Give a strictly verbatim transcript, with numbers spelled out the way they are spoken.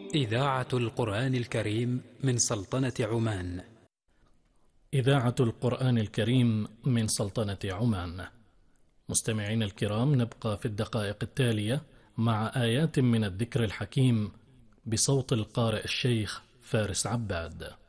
إذاعة القرآن الكريم من سلطنة عمان. إذاعة القرآن الكريم من سلطنة عمان. مستمعين الكرام، نبقى في الدقائق التالية مع آيات من الذكر الحكيم بصوت القارئ الشيخ فارس عباد.